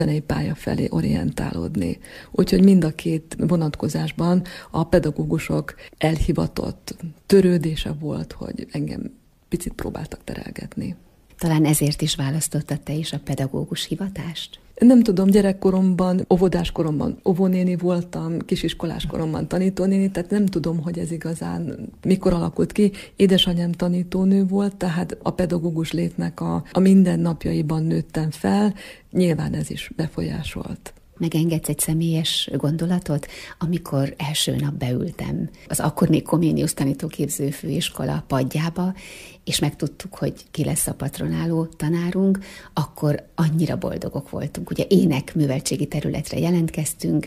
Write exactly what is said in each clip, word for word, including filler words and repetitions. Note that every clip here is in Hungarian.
zenei pálya felé orientálódni. Úgyhogy mind a két vonatkozásban a pedagógusok elhivatott törődése volt, hogy engem picit próbáltak terelgetni. Talán ezért is választottad te is a pedagógus hivatást? Nem tudom, gyerekkoromban, óvodás koromban óvónéni voltam, kisiskolás koromban tanítónéni, tehát nem tudom, hogy ez igazán mikor alakult ki. Édesanyám tanítónő volt, tehát a pedagógus létnek a, a mindennapjaiban nőttem fel, nyilván ez is befolyásolt. Megengedsz egy személyes gondolatot? Amikor első nap beültem az akkor még Comenius tanítóképző főiskola padjába, és megtudtuk, hogy ki lesz a patronáló tanárunk, akkor annyira boldogok voltunk. Ugye énekműveltségi területre jelentkeztünk,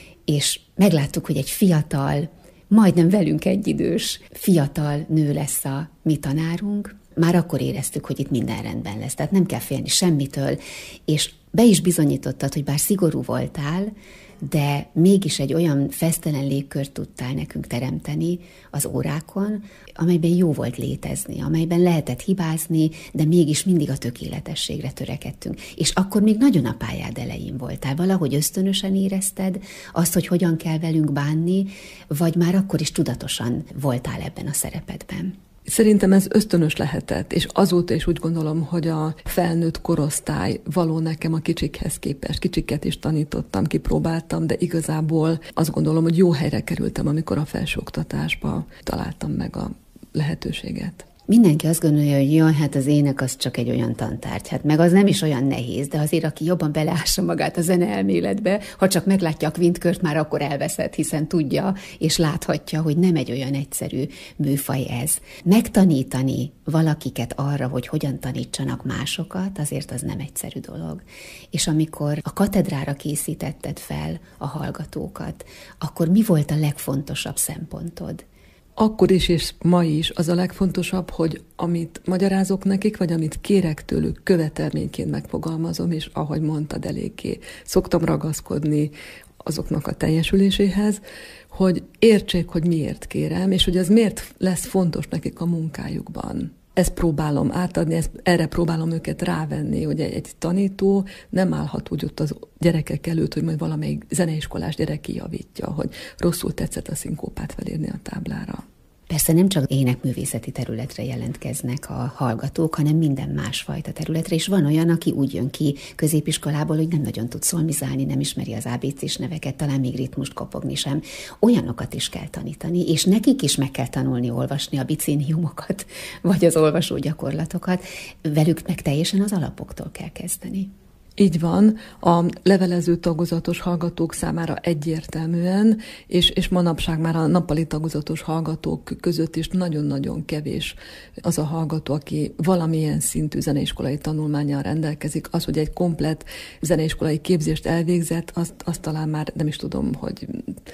és megláttuk, hogy egy fiatal, majdnem velünk egyidős fiatal nő lesz a mi tanárunk. Már akkor éreztük, hogy itt minden rendben lesz, tehát nem kell félni semmitől, és be is bizonyítottad, hogy bár szigorú voltál, de mégis egy olyan fesztelen légkört tudtál nekünk teremteni az órákon, amelyben jó volt létezni, amelyben lehetett hibázni, de mégis mindig a tökéletességre törekedtünk. És akkor még nagyon a pályád elején voltál. Valahogy ösztönösen érezted azt, hogy hogyan kell velünk bánni, vagy már akkor is tudatosan voltál ebben a szerepedben? Szerintem ez ösztönös lehetett, és azóta is úgy gondolom, hogy a felnőtt korosztály való nekem a kicsikhez képest. Kicsiket is tanítottam, kipróbáltam, de igazából azt gondolom, hogy jó helyre kerültem, amikor a felsőoktatásba találtam meg a lehetőséget. Mindenki azt gondolja, hogy jaj, hát az ének az csak egy olyan tantárgy, hát meg az nem is olyan nehéz, de azért aki jobban beleássa magát a zeneelméletbe, ha csak meglátja a kvintkört, már akkor elveszett, hiszen tudja és láthatja, hogy nem egy olyan egyszerű műfaj ez. Megtanítani valakiket arra, hogy hogyan tanítsanak másokat, azért az nem egyszerű dolog. És amikor a katedrára készítetted fel a hallgatókat, akkor mi volt a legfontosabb szempontod? Akkor is és ma is az a legfontosabb, hogy amit magyarázok nekik, vagy amit kérek tőlük, követelményként megfogalmazom, és ahogy mondtad, eléggé szoktam ragaszkodni azoknak a teljesüléséhez, hogy értsék, hogy miért kérem, és hogy ez miért lesz fontos nekik a munkájukban. Ezt próbálom átadni, ezt, erre próbálom őket rávenni, hogy egy, egy tanító nem állhat úgy ott az gyerekek előtt, hogy majd valamelyik zeneiskolás gyerek kijavítja, hogy rosszul tetszett a szinkópát felírni a táblára. Persze nem csak énekművészeti területre jelentkeznek a hallgatók, hanem minden másfajta területre, és van olyan, aki úgy jön ki középiskolából, hogy nem nagyon tud szolmizálni, nem ismeri az á bé cés neveket, talán még ritmust kopogni sem. Olyanokat is kell tanítani, és nekik is meg kell tanulni olvasni a bicéniumokat, vagy az olvasó gyakorlatokat. Velük meg teljesen az alapoktól kell kezdeni. Így van, a levelező tagozatos hallgatók számára egyértelműen, és, és manapság már a nappali tagozatos hallgatók között is nagyon-nagyon kevés az a hallgató, aki valamilyen szintű zeneiskolai tanulmánnyal rendelkezik. Az, hogy egy komplett zeneiskolai képzést elvégzett, azt, azt talán már nem is tudom, hogy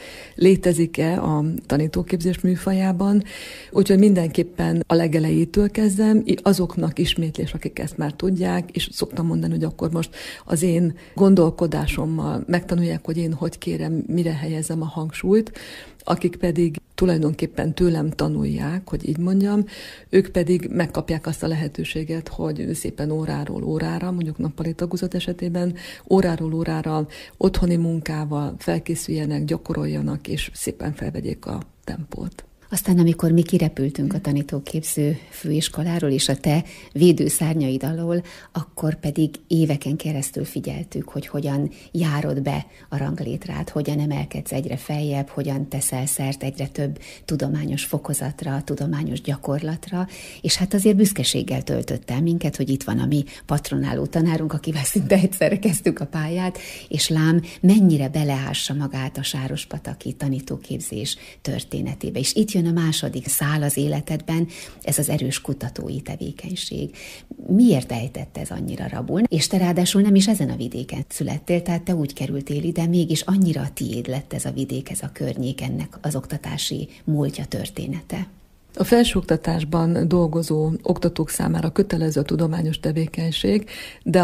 létezik-e a tanítóképzés műfajában. Úgyhogy mindenképpen a legelejétől kezdem, azoknak ismétlés, akik ezt már tudják, és szoktam mondani, hogy akkor most az én gondolkodásommal megtanulják, hogy én hogy kérem, mire helyezem a hangsúlyt, akik pedig tulajdonképpen tőlem tanulják, hogy így mondjam, ők pedig megkapják azt a lehetőséget, hogy szépen óráról órára, mondjuk nappali tagozat esetében, óráról órára otthoni munkával felkészüljenek, gyakoroljanak, és szépen felvegyék a tempót. Aztán, amikor mi kirepültünk a tanítóképző főiskoláról és a te védőszárnyaid alól, akkor pedig éveken keresztül figyeltük, hogy hogyan járod be a ranglétrát, hogyan emelkedsz egyre feljebb, hogyan teszel szert egyre több tudományos fokozatra, tudományos gyakorlatra, és hát azért büszkeséggel töltött el minket, hogy itt van a mi patronáló tanárunk, akivel szinte egyszerre kezdtük a pályát, és lám, mennyire beleássa magát a sárospataki tanítóképzés történetébe. És itt jön a második szál az életedben, ez az erős kutatói tevékenység. Miért ejtett ez annyira rabul? És te ráadásul nem is ezen a vidéken születtél, tehát te úgy kerültél ide, mégis annyira a tiéd lett ez a vidék, ez a környék, ennek az oktatási múltja, története. A felsőoktatásban dolgozó oktatók számára kötelező a tudományos tevékenység, de a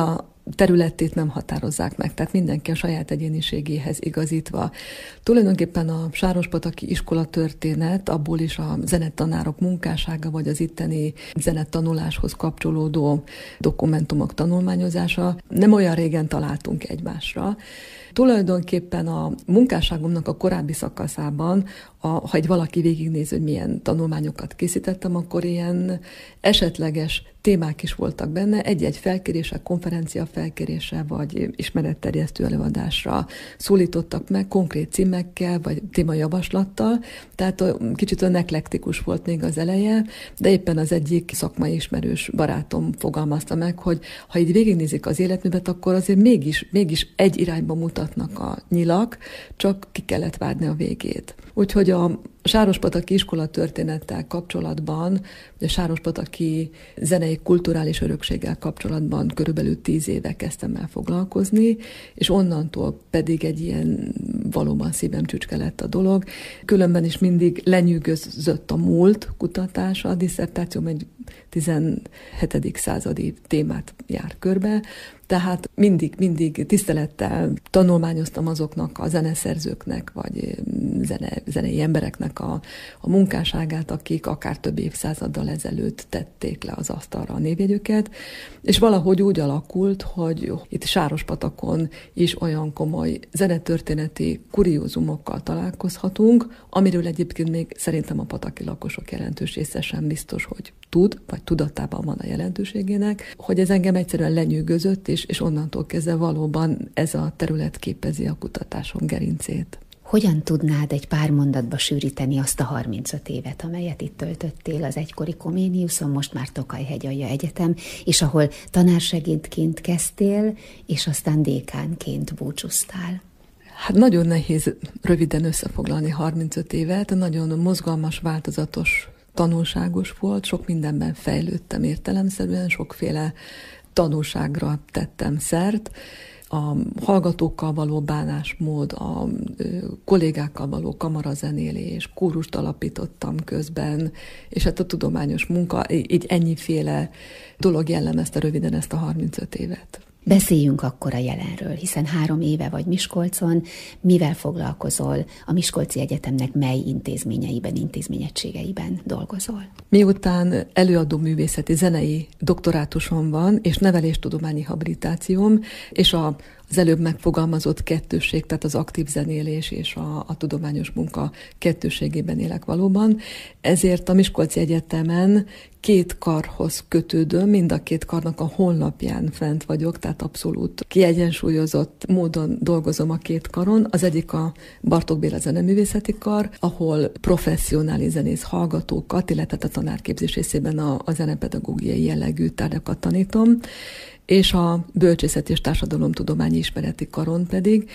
területét nem határozzák meg, tehát mindenki a saját egyéniségéhez igazítva. Tulajdonképpen a sárospataki iskolatörténet, abból is a zenetanárok munkássága, vagy az itteni zenetanuláshoz kapcsolódó dokumentumok tanulmányozása, nem olyan régen találtunk egymásra. Tulajdonképpen a munkásságomnak a korábbi szakaszában, a, ha egy valaki végignéz, hogy milyen tanulmányokat készítettem, akkor ilyen esetleges témák is voltak benne, egy-egy felkérése, konferencia felkérése, vagy ismeretterjesztő előadásra szólítottak meg konkrét címekkel, vagy témajavaslattal, tehát kicsit olyan eklektikus volt még az eleje, de éppen az egyik szakmai ismerős barátom fogalmazta meg, hogy ha így végignézik az életművet, akkor azért mégis, mégis egy irányba mutatnak a nyilak, csak ki kellett várni a végét. Úgyhogy a sárospataki iskolatörténettel kapcsolatban, a sárospataki zenei kulturális örökséggel kapcsolatban körülbelül tíz éve kezdtem el foglalkozni, és onnantól pedig egy ilyen valóban szívem csücske lett a dolog. Különben is mindig lenyűgözött a múlt kutatása, a disszertációm egy tizenhetedik századi témát jár körbe, tehát mindig, mindig tisztelettel tanulmányoztam azoknak a zeneszerzőknek, vagy zene, zenei embereknek a, a munkásságát, akik akár több évszázaddal ezelőtt tették le az asztalra a névjegyüket, és valahogy úgy alakult, hogy itt Sárospatakon is olyan komoly zenetörténeti kuriózumokkal találkozhatunk, amiről egyébként még szerintem a pataki lakosok jelentős része sem biztos, hogy tud, vagy tudatában van a jelentőségének, hogy ez engem egyszerűen lenyűgözött, és, és onnantól kezdve valóban ez a terület képezi a kutatásom gerincét. Hogyan tudnád egy pár mondatba sűríteni azt a harmincöt évet, amelyet itt töltöttél az egykori Comeniuson, most már Tokaj-hegyalja Egyetem, és ahol tanársegédként kezdtél, és aztán dékánként búcsúztál? Hát nagyon nehéz röviden összefoglalni harmincöt évet, nagyon mozgalmas, változatos, tanulságos volt, sok mindenben fejlődtem értelemszerűen, sokféle tanulságra tettem szert. A hallgatókkal való bánásmód, a kollégákkal való kamarazenélés, kórust alapítottam közben, és hát a tudományos munka, így ennyiféle dolog jellemezte röviden ezt a harmincöt évet. Beszéljünk akkor a jelenről, hiszen három éve vagy Miskolcon. Mivel foglalkozol? A Miskolci Egyetemnek mely intézményeiben, intézményegységeiben dolgozol? Miután előadó művészeti zenei doktorátusom van, és neveléstudományi habilitációm, és a az előbb megfogalmazott kettősség, tehát az aktív zenélés és a, a tudományos munka kettőségében élek valóban. Ezért a Miskolci Egyetemen két karhoz kötődöm, mind a két karnak a honlapján fent vagyok, tehát abszolút kiegyensúlyozott módon dolgozom a két karon. Az egyik a Bartók Béla Zeneművészeti Kar, ahol professzionális zenész hallgatókat, illetve a tanárképzés részében a, a zenepedagógiai jellegű tárgyakat tanítom, és a Bölcsészet és Társadalomtudományi Ismereti Karon pedig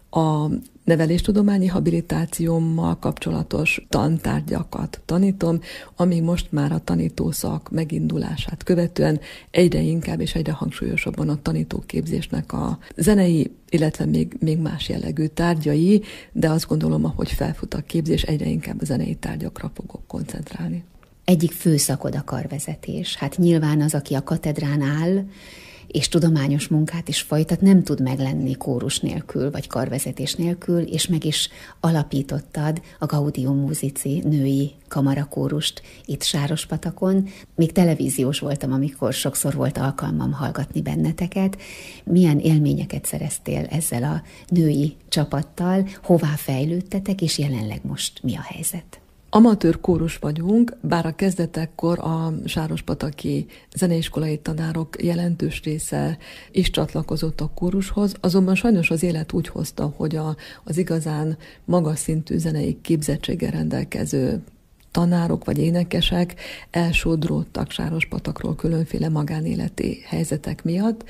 a neveléstudományi habilitációmmal kapcsolatos tantárgyakat tanítom, ami most már a tanítószak megindulását követően egyre inkább és egyre hangsúlyosabban a tanítóképzésnek a zenei, illetve még, még más jellegű tárgyai, de azt gondolom, ahogy felfut a képzés, egyre inkább a zenei tárgyakra fogok koncentrálni. Egyik fő szakod a karvezetés. Hát nyilván az, aki a katedrán áll, és tudományos munkát is folytat, nem tud meglenni kórus nélkül, vagy karvezetés nélkül, és meg is alapítottad a Gaudium Musici női kamarakórust itt Sárospatakon. Még televíziós voltam, amikor sokszor volt alkalmam hallgatni benneteket. Milyen élményeket szereztél ezzel a női csapattal, hová fejlődtetek, és jelenleg most mi a helyzet? Amatőr kórus vagyunk, bár a kezdetekkor a sárospataki zeneiskolai tanárok jelentős része is csatlakozott a kórushoz, azonban sajnos az élet úgy hozta, hogy a, az igazán magas szintű zenei képzettséggel rendelkező tanárok vagy énekesek elsodródtak Sárospatakról különféle magánéleti helyzetek miatt,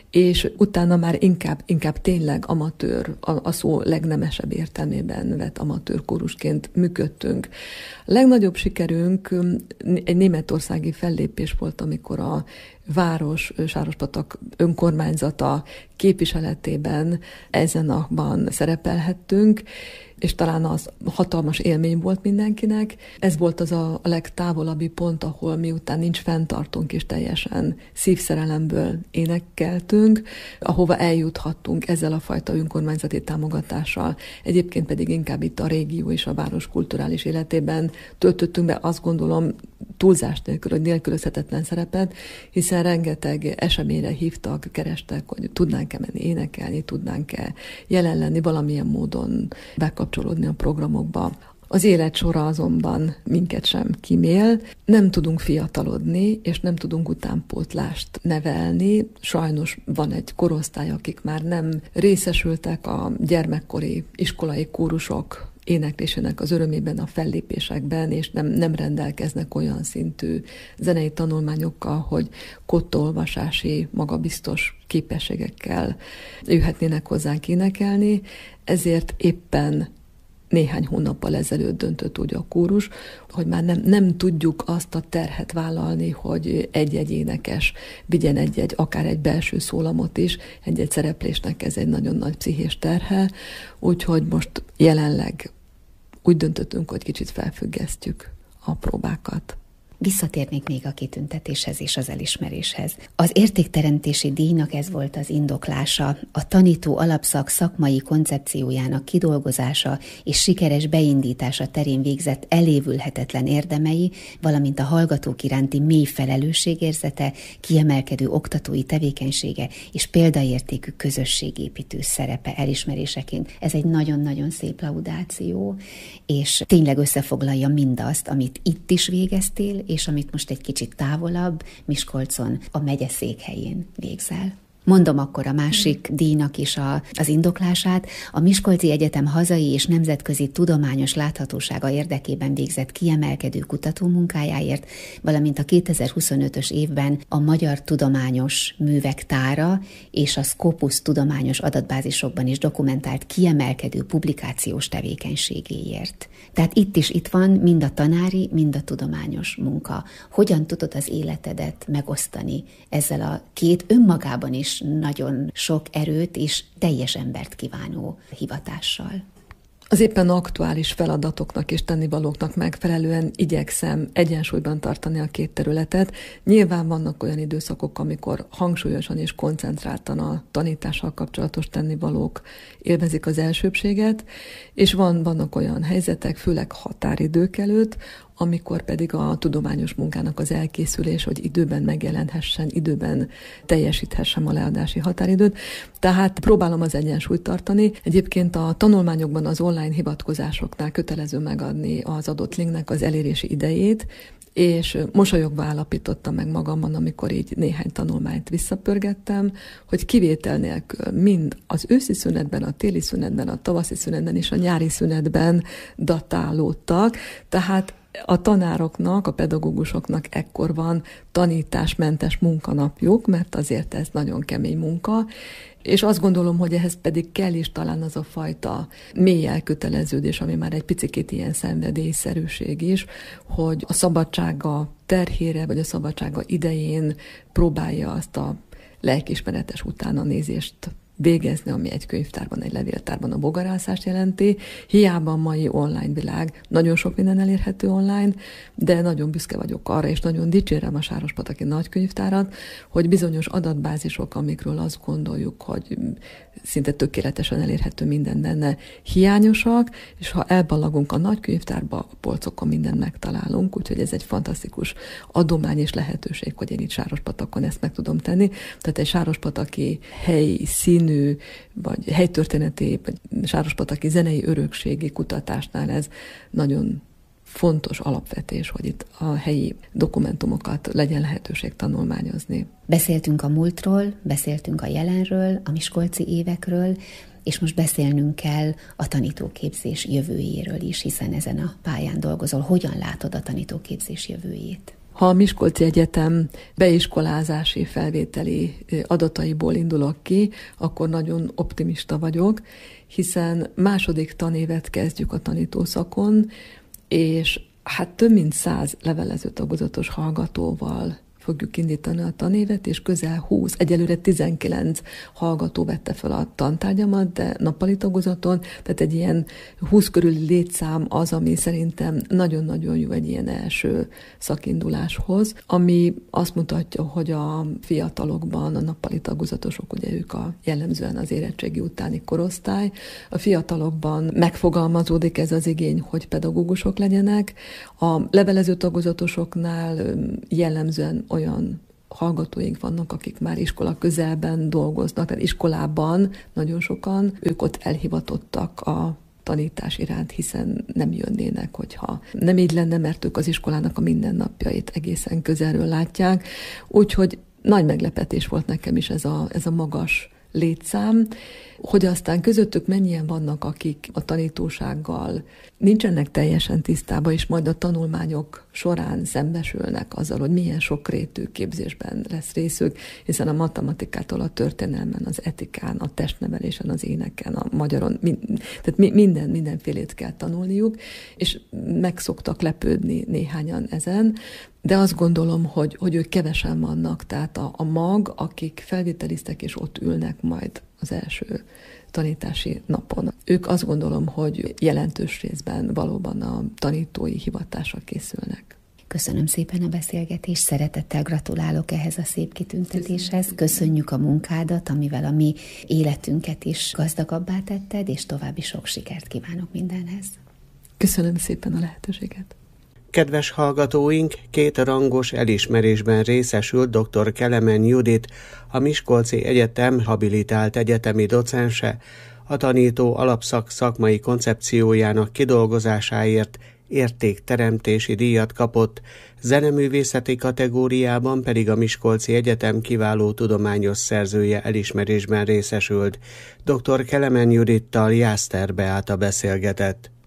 és utána már inkább, inkább tényleg amatőr, a, a szó legnemesebb értelmében vett amatőr kórusként működtünk. A legnagyobb sikerünk egy németországi fellépés volt, amikor a város, Sárospatak önkormányzata képviseletében ezen a szerepelhettünk, és talán az hatalmas élmény volt mindenkinek. Ez volt az a legtávolabbi pont, ahol miután nincs fenntartónk és teljesen szívszerelemből énekeltünk, ahova eljuthattunk ezzel a fajta önkormányzati támogatással. Egyébként pedig inkább itt a régió és a város kulturális életében töltöttünk be, azt gondolom, túlzás nélkül, hogy nélkülözhetetlen szerepet, hiszen rengeteg eseményre hívtak, kerestek, hogy tudnánk-e menni énekelni, tudnánk-e jelen lenni, valamilyen módon bekapcsolódni a programokba. Az élet sora azonban minket sem kímél, nem tudunk fiatalodni, és nem tudunk utánpótlást nevelni. Sajnos van egy korosztály, akik már nem részesültek a gyermekkori iskolai kórusok éneklésének az örömében, a fellépésekben, és nem, nem rendelkeznek olyan szintű zenei tanulmányokkal, hogy kottolvasási, magabiztos képességekkel jöhetnének hozzánk énekelni. Ezért éppen néhány hónappal ezelőtt döntött úgy a kórus, hogy már nem, nem tudjuk azt a terhet vállalni, hogy egy-egy énekes vigyen egy-egy, akár egy belső szólamot is, egy-egy szereplésnek ez egy nagyon nagy pszichés terhe, úgyhogy most jelenleg úgy döntöttünk, hogy kicsit felfüggesztjük a próbákat. Visszatérnék még a kitüntetéshez és az elismeréshez. Az értékteremtési díjnak ez volt az indoklása, a tanító alapszak szakmai koncepciójának kidolgozása és sikeres beindítása terén végzett elévülhetetlen érdemei, valamint a hallgatók iránti mély felelősségérzete, kiemelkedő oktatói tevékenysége és példaértékű közösségépítő szerepe elismeréseként. Ez egy nagyon-nagyon szép laudáció, és tényleg összefoglalja mindazt, amit itt is végeztél, és amit most egy kicsit távolabb, Miskolcon, a megyeszékhelyén végzel. Mondom akkor a másik díjnak is a, az indoklását. A Miskolci Egyetem hazai és nemzetközi tudományos láthatósága érdekében végzett kiemelkedő kutatómunkájáért, valamint a kétezer-huszonötös évben a Magyar Tudományos Művek Tára és a Scopus tudományos adatbázisokban is dokumentált kiemelkedő publikációs tevékenységéért. Tehát itt is itt van mind a tanári, mind a tudományos munka. Hogyan tudod az életedet megosztani ezzel a két önmagában is nagyon sok erőt és teljes embert kívánó hivatással? Az éppen aktuális feladatoknak és tennivalóknak megfelelően igyekszem egyensúlyban tartani a két területet. Nyilván vannak olyan időszakok, amikor hangsúlyosan és koncentráltan a tanítással kapcsolatos tennivalók élvezik az elsőbséget, és van, vannak olyan helyzetek, főleg határidők előtt, amikor pedig a tudományos munkának az elkészülés, hogy időben megjelenhessen, időben teljesíthessem a leadási határidőt. Tehát próbálom az egyensúlyt tartani. Egyébként a tanulmányokban az online hivatkozásoknál kötelező megadni az adott linknek az elérési idejét, és mosolyogva állapítottam meg magamban, amikor így néhány tanulmányt visszapörgettem, hogy kivétel nélkül mind az őszi szünetben, a téli szünetben, a tavaszi szünetben és a nyári szünetben datálódtak, tehát a tanároknak, a pedagógusoknak ekkor van tanításmentes munkanapjuk, mert azért ez nagyon kemény munka, és azt gondolom, hogy ehhez pedig kell is talán az a fajta mély elköteleződés, ami már egy picikét ilyen szenvedélyszerűség is, hogy a szabadsága terhére, vagy a szabadsága idején próbálja azt a lelkiismeretes utánanézést végezni, ami egy könyvtárban, egy levéltárban a bogarászást jelenti. Hiába a mai online világ, nagyon sok minden elérhető online, de nagyon büszke vagyok arra, és nagyon dicsérem a Sárospataki Nagykönyvtárat, hogy bizonyos adatbázisok, amikről azt gondoljuk, hogy szinte tökéletesen elérhető minden benne, hiányosak, és ha elballagunk a nagykönyvtárba, a polcokon mindent megtalálunk, úgyhogy ez egy fantasztikus adomány és lehetőség, hogy én itt Sárospatakon ezt meg tudom tenni. Tehát egy sárospataki helyi színű, vagy helytörténeti, vagy sárospataki zenei örökségi kutatásnál ez nagyon fontos alapvetés, hogy itt a helyi dokumentumokat legyen lehetőség tanulmányozni. Beszéltünk a múltról, beszéltünk a jelenről, a miskolci évekről, és most beszélnünk kell a tanítóképzés jövőjéről is, hiszen ezen a pályán dolgozol. Hogyan látod a tanítóképzés jövőjét? Ha a Miskolci Egyetem beiskolázási felvételi adataiból indulok ki, akkor nagyon optimista vagyok, hiszen második tanévet kezdjük a tanítószakon, és hát több mint száz levelező tagozatos hallgatóval fogjuk indítani a tanévet, és közel húsz, egyelőre tizenkilenc hallgató vette fel a tantárgyamat, de nappali tagozaton, tehát egy ilyen húsz körüli létszám az, ami szerintem nagyon-nagyon jó egy ilyen első szakinduláshoz, ami azt mutatja, hogy a fiatalokban, a nappali tagozatosok, ugye ők a jellemzően az érettségi utáni korosztály, a fiatalokban megfogalmazódik ez az igény, hogy pedagógusok legyenek. A levelező tagozatosoknál jellemzően olyan hallgatóink vannak, akik már iskola közelben dolgoznak, tehát iskolában nagyon sokan, ők ott elhivatottak a tanítás iránt, hiszen nem jönnének, hogyha nem így lenne, mert ők az iskolának a mindennapjait egészen közelről látják. Úgyhogy nagy meglepetés volt nekem is ez a, ez a magas létszám, hogy aztán közöttük mennyien vannak, akik a tanítósággal nincsenek teljesen tisztában, és majd a tanulmányok során szembesülnek azzal, hogy milyen sokrétű képzésben lesz részük, hiszen a matematikától a történelmen, az etikán, a testnevelésen, az éneken, a magyaron, mind, tehát minden, mindenfélét kell tanulniuk, és meg szoktak lepődni néhányan ezen, de azt gondolom, hogy, hogy ők kevesen vannak, tehát a, a mag, akik felvételiztek és ott ülnek majd az első tanítási napon. Ők azt gondolom, hogy jelentős részben valóban a tanítói hivatásra készülnek. Köszönöm szépen a beszélgetést, szeretettel gratulálok ehhez a szép kitüntetéshez. Köszönjük a munkádat, amivel a mi életünket is gazdagabbá tetted, és további sok sikert kívánok mindenhez. Köszönöm szépen a lehetőséget. Kedves hallgatóink, két rangos elismerésben részesült dr. Kelemen Judit, a Miskolci Egyetem habilitált egyetemi docense, a tanító alapszak szakmai koncepciójának kidolgozásáért értékteremtési díjat kapott, zeneművészeti kategóriában pedig a Miskolci Egyetem kiváló tudományos szerzője elismerésben részesült. dr. Kelemen Judittal Jászter Beáta beszélgetett.